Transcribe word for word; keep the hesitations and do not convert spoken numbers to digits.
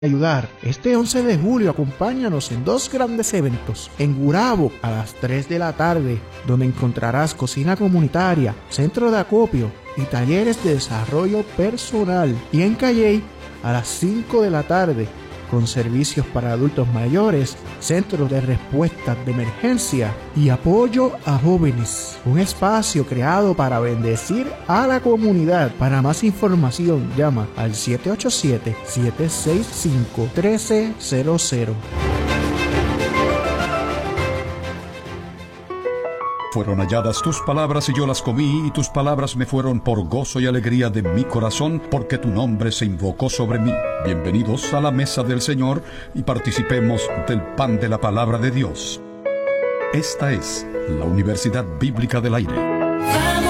ayudar. Este once de julio acompáñanos en dos grandes eventos. En Gurabo a las tres de la tarde, donde encontrarás cocina comunitaria, centro de acopio y talleres de desarrollo personal. Y en Calley a las cinco de la tarde, con servicios para adultos mayores, centros de respuesta de emergencia y apoyo a jóvenes. Un espacio creado para bendecir a la comunidad. Para más información, llama al siete ocho siete, siete seis cinco, uno tres cero cero. Fueron halladas tus palabras y yo las comí, y tus palabras me fueron por gozo y alegría de mi corazón, porque tu nombre se invocó sobre mí. Bienvenidos a la mesa del Señor y participemos del pan de la palabra de Dios. Esta es la Universidad Bíblica del Aire.